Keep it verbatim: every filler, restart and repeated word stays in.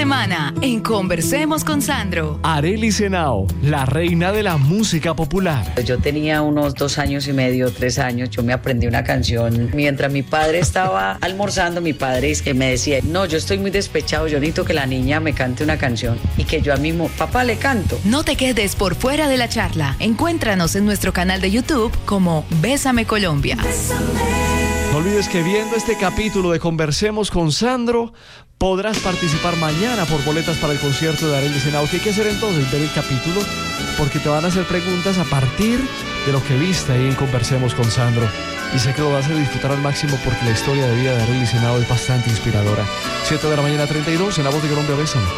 semana en Conversemos con Sandro. Arelis Henao, la reina de la música popular. Yo tenía unos dos años y medio, tres años, yo me aprendí una canción. Mientras mi padre estaba almorzando, mi padre es que me decía, no, yo estoy muy despechado, yo necesito que la niña me cante una canción. Y que yo a mismo, papá, le canto. No te quedes por fuera de la charla. Encuéntranos en nuestro canal de YouTube como Bésame Colombia. No olvides que viendo este capítulo de Conversemos con Sandro, podrás participar mañana por boletas para el concierto de Arelis Henao. ¿Qué hay que hacer entonces? Ver el capítulo, porque te van a hacer preguntas a partir de lo que viste ahí en Conversemos con Sandro. Y sé que lo vas a disfrutar al máximo porque la historia de vida de Arelis Henao es bastante inspiradora. siete de la mañana, treinta y dos, en La Voz de Colombia. Bésame.